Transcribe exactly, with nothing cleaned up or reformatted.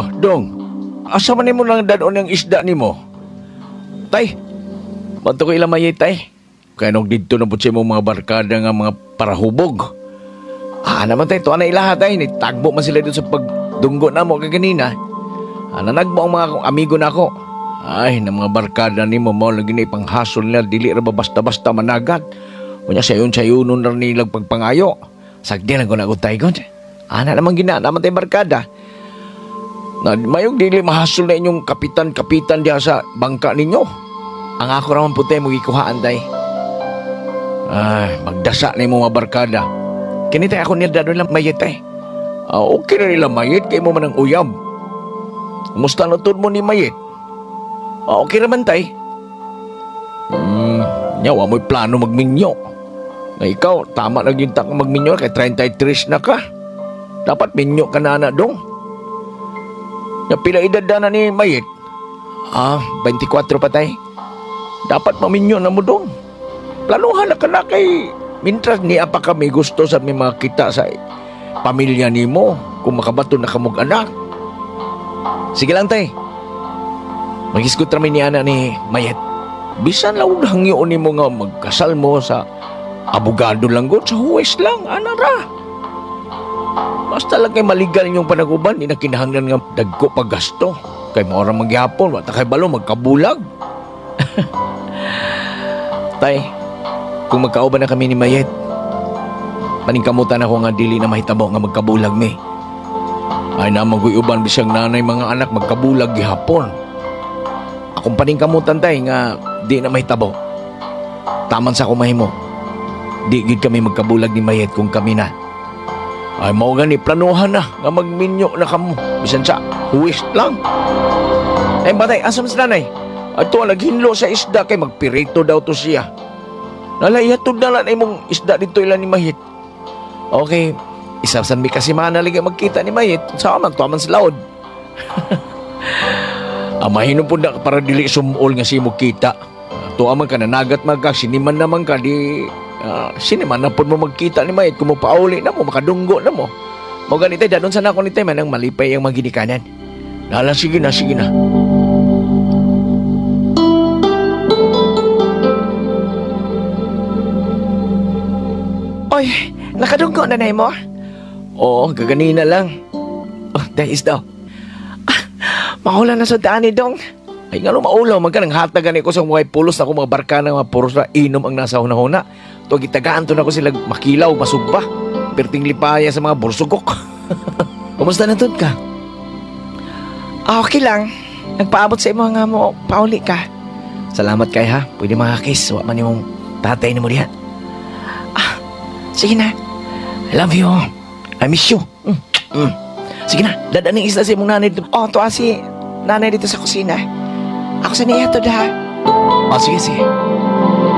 Oh, dong. Asa man nimo lang danon ang isda nimo? Tay, bato ko ilamay tay. Kaya nung dito na po siya mga barkada nga mga parahubog. Ah, naman tay, tuwa na ilaha tay. Nitagbo man sila doon sa pagdunggo na mo kaganina. Ah, nanagbo ang mga amigo na ako. Ay, na mga barkada ni mo mo, lagi na ipanghasol nila, dili ra ba basta-basta managat. Kunya sayon-sayonon na nilang pagpangayo. Sagdi na ko na ko tayo. Ana naman gina, naman tayo barkada. Na, mayong dili mahasol na inyong kapitan-kapitan diya sa bangka ninyo. Ang ako raman po tayo magikuhaan tayo. Ay, magdasa na yung mga barkada. Kinitay ako nila doon lang mayit eh. Ah, okay na nila mayit, kayo mo man ang uyab. Kumusta na mo ni mayit? Ah, okay naman tay. Hmm, nyawa mo'y plano magminyo. Na ikaw, tama na yung tak magminyo kay thirty-three na ka. Dapat minyo ka na na dong. Na pila edad na ni mayit? Ah, twenty-four pa tay. Dapat maminyo na mo dong. Planuhan na ka na kay mintras ni apa kami gusto sa may mga kita sa pamilya ni mo kung makabato na kamog anak. Sige lang tay. Mag-iskot rami ni ana ni mayet. Bisan lang hangyo ni mo nga magkasal mo sa abogado lang gud sa huwes lang, ana ra. Basta lang kay maligal yung panaguban, di na kinahanglan nga dagko paggasto. Kay mo ra magyapon, wata kay balo magkabulag. Tay, kung magkauban na kami ni mayet, paningkamutan ako nga dili na mahitabo nga magkabulag mi. Ay na maguyuban bisang nanay mga anak magkabulag gihapon. Akong paningkamutan tay nga di na mahitabo. Taman sa kumahimo. Di gid kami magkabulag ni mayet kung kami na. Ay mao gani planuhan na nga magminyo na kamo bisan sa huwis lang. Ay batay asam sa nanay. Ato naghinlo sa isda kay magpirito daw to siya. Nalayatod na lang imong isda dito ilan ni mayet. Okay, isasan mi kasi mana lagi magkita ni mayet. Sa man tuaman sa laod. Amahin po na para dili sumol nga si mo kita. Tuaman ka na nagat magka, siniman naman ka di... Uh, siniman na po mo magkita ni mayet. Kung mo pauli na mo, makadunggo na mo. Mo ganitay, danon sana ako nitay man ang malipay ang maginikanan. Nala, sige na, sige na. Oy, nakadunggo na na mo? Oo, gaganina lang. Oh, dahil is daw. Ah, mahulan na sa daan ni Dong. Ay nga no, maulaw, magkanang hatagan ko sa mga pulos na ako mga barka na mga puros na inom ang nasa hunahuna. Ito, gitagaan to na ko sila makilaw, masugba. Perting lipaya sa mga bursugok. Kumusta na ka? Ah, okay lang. Nagpaabot sa imo nga mo, pauli ka. Salamat kay ha. Pwede makakis. Wa man yung tatay ni mo diha. Sige na. I love you. I miss you. Mm. Mm. Sige na, dadaning isla sa imong nanay dito. Oh, to si nanay dito sa kusina. Ako sa niya to da. Oh, sige, sige.